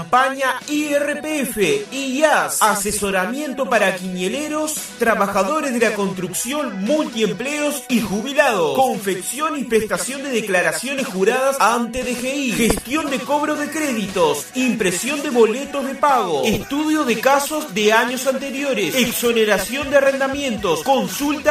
Campaña IRPF, IAS, asesoramiento para quiñeleros, trabajadores de la construcción, multiempleos y jubilados, confección y prestación de declaraciones juradas ante DGI, gestión de cobro de créditos, impresión de boletos de pago, estudio de casos de años anteriores, exoneración de arrendamientos, consulta